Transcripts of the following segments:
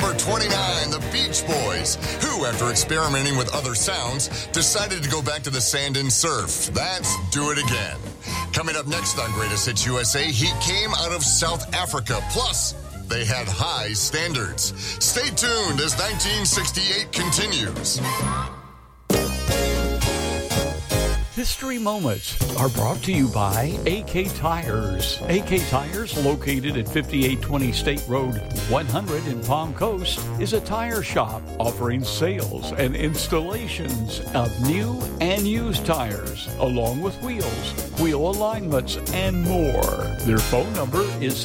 Number 29, the Beach Boys, who, after experimenting with other sounds, decided to go back to the sand and surf. That's Do It Again. Coming up next on Greatest Hits USA, he came out of South Africa. Plus, they had high standards. Stay tuned as 1968 continues. History Moments are brought to you by AK Tires. AK Tires, located at 5820 State Road 100 in Palm Coast, is a tire shop offering sales and installations of new and used tires, along with wheels, wheel alignments, and more. Their phone number is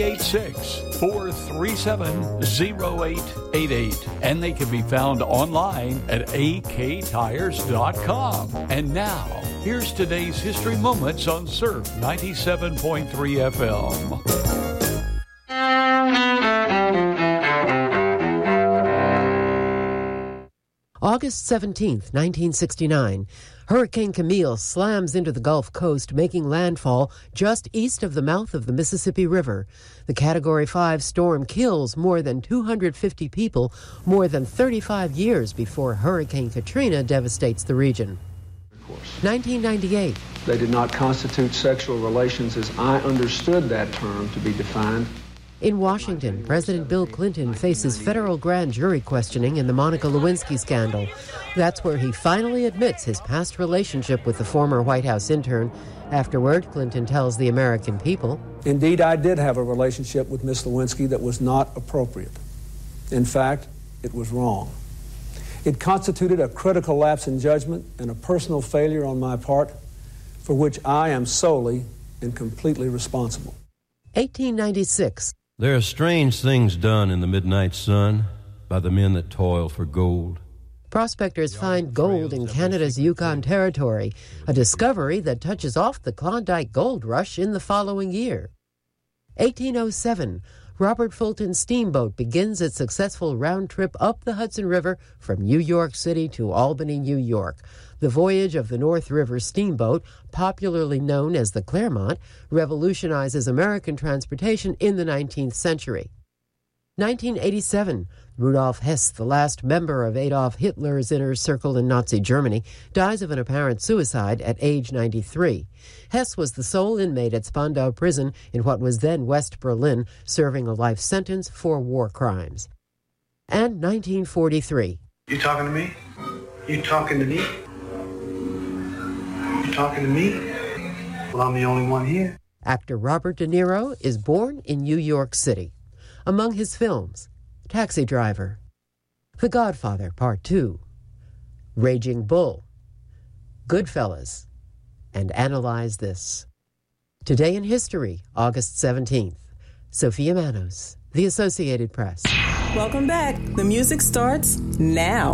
386-437-0888, and they can be found online at aktires.com. And now, here's today's History Moments on Surf 97.3 FM. August 17th, 1969, Hurricane Camille slams into the Gulf Coast, making landfall just east of the mouth of the Mississippi River. The Category 5 storm kills more than 250 people more than 35 years before Hurricane Katrina devastates the region. 1998. They did not constitute sexual relations as I understood that term to be defined. In Washington, President Bill Clinton faces federal grand jury questioning in the Monica Lewinsky scandal. That's where he finally admits his past relationship with the former White House intern. Afterward, Clinton tells the American people, "Indeed, I did have a relationship with Miss Lewinsky that was not appropriate. In fact, it was wrong. It constituted a critical lapse in judgment and a personal failure on my part for which I am solely and completely responsible." 1896. There are strange things done in the midnight sun by the men that toil for gold. Prospectors find gold in Canada's Yukon Territory, a discovery that touches off the Klondike Gold Rush in the following year. 1807. Robert Fulton's steamboat begins its successful round trip up the Hudson River from New York City to Albany, New York. The voyage of the North River steamboat, popularly known as the Clermont, revolutionizes American transportation in the 19th century. 1987. Rudolf Hess, the last member of Adolf Hitler's inner circle in Nazi Germany, dies of an apparent suicide at age 93. Hess was the sole inmate at Spandau Prison in what was then West Berlin, serving a life sentence for war crimes. And 1943. You talking to me? You talking to me? You talking to me? Well, I'm the only one here. Actor Robert De Niro is born in New York City. Among his films, Taxi Driver, The Godfather Part 2, Raging Bull, Goodfellas, and Analyze This. Today in History, August 17th. Sophia Manos, The Associated Press. Welcome back. The music starts now.